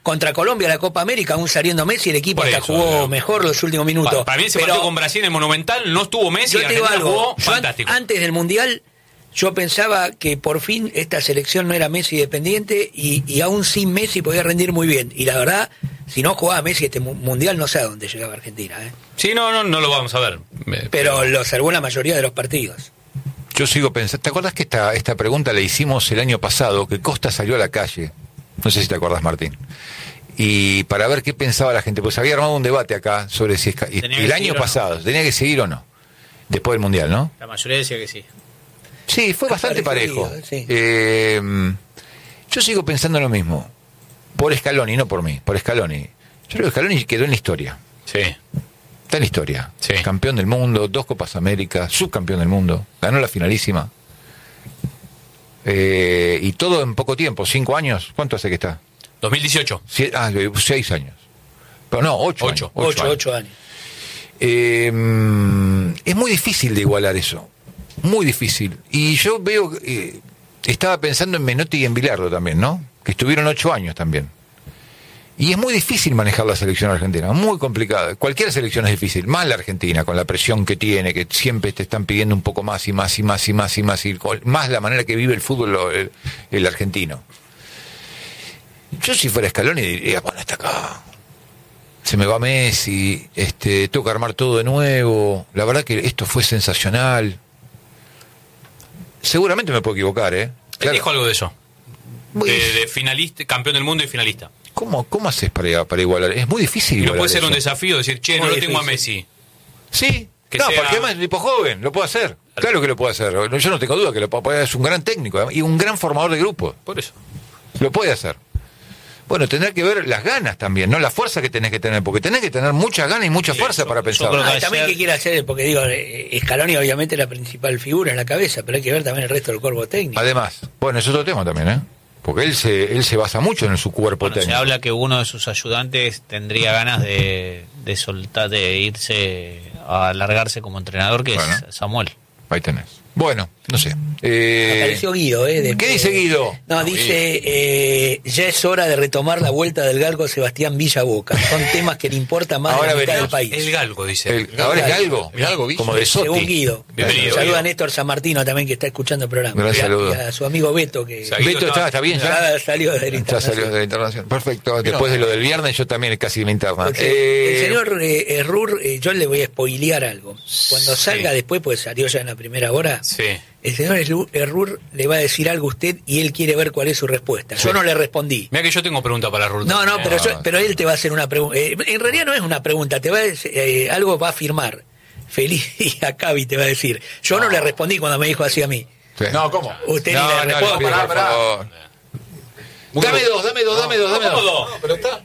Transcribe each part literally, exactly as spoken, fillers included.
contra Colombia la Copa América, aún saliendo Messi, el equipo hasta eso, jugó no. mejor los últimos minutos. Para, para mí ese Pero partido con Brasil en el Monumental no estuvo Messi, yo te digo Argentina algo, jugó yo fantástico. An- antes del Mundial yo pensaba que por fin esta selección no era Messi dependiente y, y aún sin Messi podía rendir muy bien. Y la verdad, si no jugaba Messi este mu- Mundial, no sé a dónde llegaba Argentina. ¿eh? Sí, no, no, no lo vamos a ver. Pero, pero lo salvó en la mayoría de los partidos. Yo sigo pensando, ¿te acuerdas que esta, esta pregunta la hicimos el año pasado, que Costa salió a la calle? No sé si te acuerdas, Martín. Y para ver qué pensaba la gente, pues había armado un debate acá sobre si es, el año pasado, tenía que seguir o no, después del Mundial, ¿no? La mayoría decía que sí. Sí, fue bastante parejo. Sí. Eh, yo sigo pensando lo mismo. Por Scaloni, no por mí, por Scaloni. Yo creo que Scaloni quedó en la historia. Sí. Está en la historia. Sí. Campeón del mundo, dos Copas América, subcampeón del mundo, ganó la finalísima. Eh, y todo en poco tiempo, cinco años. ¿Cuánto hace que está? dos mil dieciocho. Sie- ah, seis años. Pero no, ocho, Ocho. años. Ocho, años. ocho años. Eh, es muy difícil de igualar eso. Muy difícil. Y yo veo, eh, estaba pensando en Menotti y en Bilardo también, ¿no? Que estuvieron ocho años también. Y es muy difícil manejar la selección argentina, muy complicada. Cualquier selección es difícil, más la Argentina, con la presión que tiene, que siempre te están pidiendo un poco más y más y más y más y más, y con- más la manera que vive el fútbol el, el argentino. Yo si fuera Scaloni diría, bueno, está acá. Se me va Messi, este, tengo que armar todo de nuevo. La verdad que esto fue sensacional. Seguramente me puedo equivocar, ¿eh? Él dijo algo de eso. Muy- De, de finalista, campeón del mundo y finalista. ¿Cómo, cómo haces para, para igualar? Es muy difícil Y no igualar puede ser un eso. desafío decir, che, no Muy lo tengo a difícil. Messi. Sí, Que no, sea- porque además es un tipo joven, lo puede hacer. Claro que lo puede hacer. Yo no tengo duda que lo puede hacer. Es un gran técnico ¿eh? y un gran formador de grupos. Por eso. Lo puede hacer. Bueno, tendrá que ver las ganas también, no la fuerza que tenés que tener, porque tenés que tener muchas ganas y mucha Sí, fuerza yo- para yo pensar. creo que- Ah, también ayer- qué quiere hacer, porque digo, eh, Scaloni obviamente es la principal figura en la cabeza, pero hay que ver también el resto del cuerpo técnico. Además, bueno, es otro tema también, ¿eh? Porque él se, él se basa mucho en su cuerpo Bueno, se técnico. habla que uno de sus ayudantes tendría ganas de, de soltar, de irse a alargarse como entrenador, que Bueno. es Samuel. Ahí tenés. Bueno, no sé. Eh, Apareció Guido, ¿eh? de- ¿Qué dice Guido? No, dice, eh, ya es hora de retomar la vuelta del galgo Sebastián Villaboca. Son temas que le importan más Ahora a la mitad veremos. del país. El galgo, dice. El- ahora es Galgo, Galgo, ¿viste? como de Según Sotti. Guido. Bienvenido, Saluda a Guido. Néstor San Martino también, que está escuchando el programa. Gran Y a- saludo. y a su amigo Beto, que O sea, Guido Beto está, está bien ya. ya salió del Ya internacional. salió de la internación. Perfecto. Después de lo del viernes, yo también casi me interna. Porque Eh, el señor eh, Errur, eh, yo le voy a spoilear algo. Cuando Sí. salga después, pues salió ya en la primera hora, Sí. el señor Errur- Errur le va a decir algo a usted y él quiere ver cuál es su respuesta. Yo no le respondí. Mira que yo tengo pregunta para Ruth. No, no, pero, Ah, yo- pero él te va a hacer una pregunta. Eh, en realidad no es una pregunta, te va a decir, eh, algo va a afirmar. Feliz día, Cavi, te va a decir. Yo no le respondí cuando me dijo así a mí. sí. No, ¿cómo? Usted No, ni le no, responde. le pido, pará, por pará. favor. Dame dos, dame dos, dame dos, dame dos. No, pero está.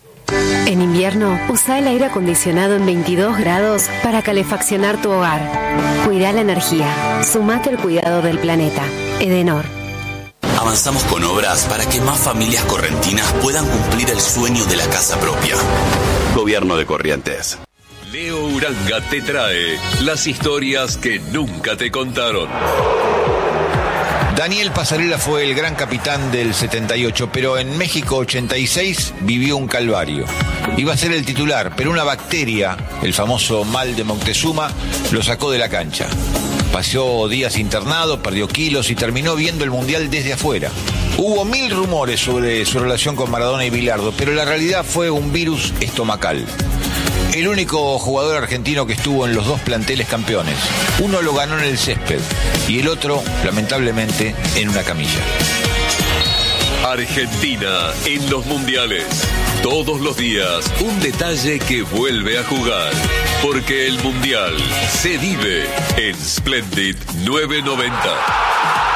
En invierno, usa el aire acondicionado en veintidós grados para calefaccionar tu hogar. Cuida la energía. Sumate al cuidado del planeta. Edenor. Avanzamos con obras para que más familias correntinas puedan cumplir el sueño de la casa propia. Gobierno de Corrientes. Leo Uranga te trae las historias que nunca te contaron. Daniel Pasarela fue el gran capitán del setenta y ocho, pero en México ochenta y seis vivió un calvario. Iba a ser el titular, pero una bacteria, el famoso mal de Moctezuma, lo sacó de la cancha. Pasó días internado, perdió kilos y terminó viendo el Mundial desde afuera. Hubo mil rumores sobre su relación con Maradona y Bilardo, pero la realidad fue un virus estomacal. El único jugador argentino que estuvo en los dos planteles campeones. Uno lo ganó en el césped y el otro, lamentablemente, en una camilla. Argentina en los mundiales. Todos los días, un detalle que vuelve a jugar. Porque el mundial se vive en Splendid novecientos noventa.